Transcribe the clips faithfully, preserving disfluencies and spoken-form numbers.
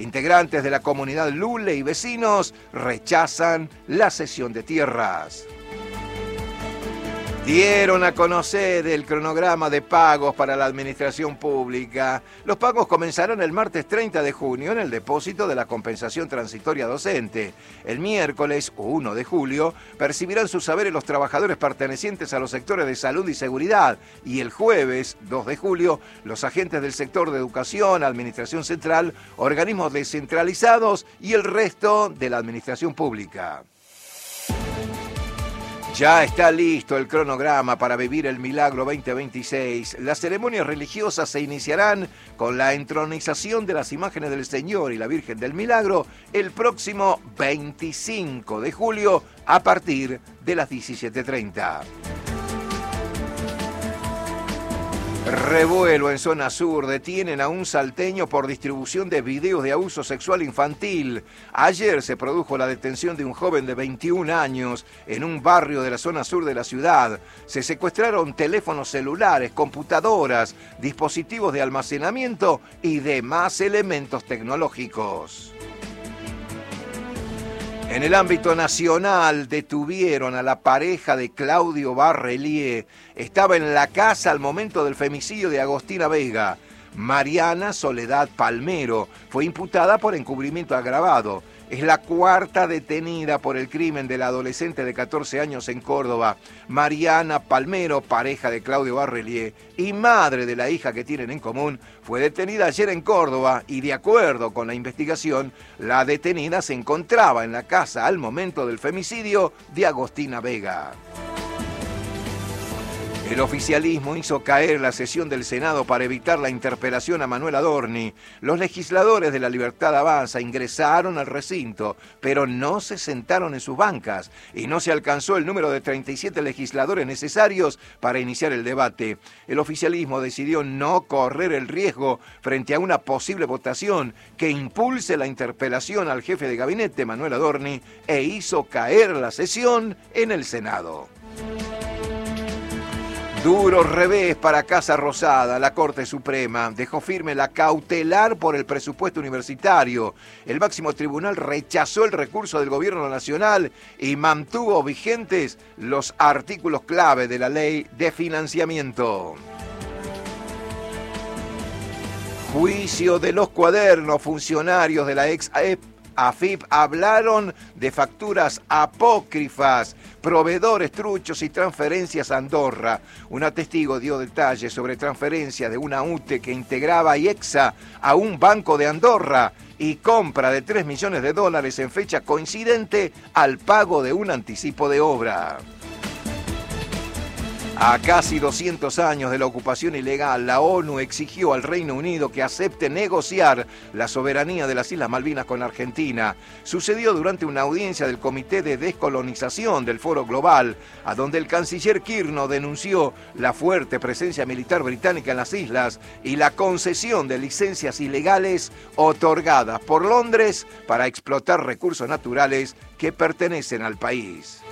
Integrantes de la comunidad Lule y vecinos rechazan la cesión de tierras. Dieron a conocer el cronograma de pagos para la administración pública. Los pagos comenzarán el martes treinta de junio en el depósito de la compensación transitoria docente. El miércoles uno de julio percibirán sus saberes los trabajadores pertenecientes a los sectores de salud y seguridad. Y el jueves dos de julio los agentes del sector de educación, administración central, organismos descentralizados y el resto de la administración pública. Ya está listo el cronograma para vivir el Milagro veinte veintiséis. Las ceremonias religiosas se iniciarán con la entronización de las imágenes del Señor y la Virgen del Milagro el próximo veinticinco de julio a partir de las diecisiete treinta. Revuelo en zona sur. Detienen a un salteño por distribución de videos de abuso sexual infantil. Ayer se produjo la detención de un joven de veintiún años en un barrio de la zona sur de la ciudad. Se secuestraron teléfonos celulares, computadoras, dispositivos de almacenamiento y demás elementos tecnológicos. En el ámbito nacional detuvieron a la pareja de Claudio Barrelier. Estaba en la casa al momento del femicidio de Agostina Vega. Mariana Soledad Palmero fue imputada por encubrimiento agravado. Es la cuarta detenida por el crimen de la adolescente de catorce años en Córdoba. Mariana Palmero, pareja de Claudio Barrelier y madre de la hija que tienen en común, fue detenida ayer en Córdoba y, de acuerdo con la investigación, la detenida se encontraba en la casa al momento del femicidio de Agostina Vega. El oficialismo hizo caer la sesión del Senado para evitar la interpelación a Manuel Adorni. Los legisladores de La Libertad Avanza ingresaron al recinto, pero no se sentaron en sus bancas y no se alcanzó el número de treinta y siete legisladores necesarios para iniciar el debate. El oficialismo decidió no correr el riesgo frente a una posible votación que impulse la interpelación al jefe de gabinete, Manuel Adorni, e hizo caer la sesión en el Senado. Duro revés para Casa Rosada. La Corte Suprema dejó firme la cautelar por el presupuesto universitario. El máximo tribunal rechazó el recurso del Gobierno Nacional y mantuvo vigentes los artículos clave de la ley de financiamiento. Juicio de los cuadernos. Funcionarios de la ex A F I P hablaron de facturas apócrifas, proveedores truchos y transferencias a Andorra. Una testigo dio detalles sobre transferencias de una U T E que integraba I E X A a un banco de Andorra y compra de tres millones de dólares en fecha coincidente al pago de un anticipo de obra. A casi doscientos años de la ocupación ilegal, la ONU exigió al Reino Unido que acepte negociar la soberanía de las Islas Malvinas con Argentina. Sucedió durante una audiencia del Comité de Descolonización del Foro Global, a donde el canciller Kirno denunció la fuerte presencia militar británica en las islas y la concesión de licencias ilegales otorgadas por Londres para explotar recursos naturales que pertenecen al país.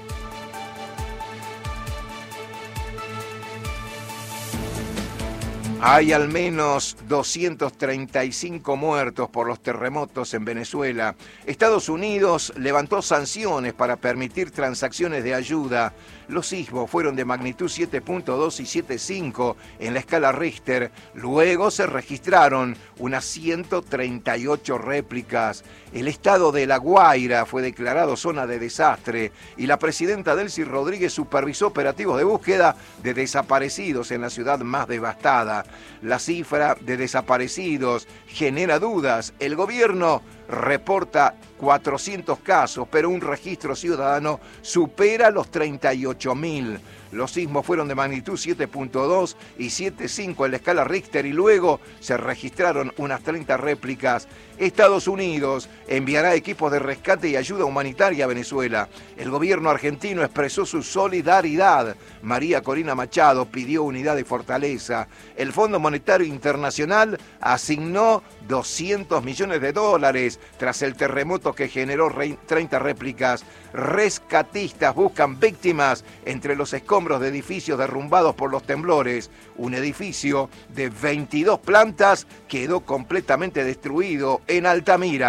Hay al menos doscientos treinta y cinco muertos por los terremotos en Venezuela. Estados Unidos levantó sanciones para permitir transacciones de ayuda. Los sismos fueron de magnitud siete punto dos y siete punto cinco en la escala Richter. Luego se registraron unas ciento treinta y ocho réplicas. El estado de La Guaira fue declarado zona de desastre y la presidenta Delcy Rodríguez supervisó operativos de búsqueda de desaparecidos en la ciudad más devastada. La cifra de desaparecidos genera dudas. El gobierno reporta cuatrocientos casos, pero un registro ciudadano supera los treinta y ocho mil. Los sismos fueron de magnitud siete punto dos y siete punto cinco en la escala Richter y luego se registraron unas treinta réplicas. Estados Unidos enviará equipos de rescate y ayuda humanitaria a Venezuela. El gobierno argentino expresó su solidaridad. María Corina Machado pidió unidad y fortaleza. El Fondo Monetario Internacional asignó doscientos millones de dólares tras el terremoto que generó treinta réplicas. Rescatistas buscan víctimas entre los escombros de edificios derrumbados por los temblores. Un edificio de veintidós plantas quedó completamente destruido en Altamira.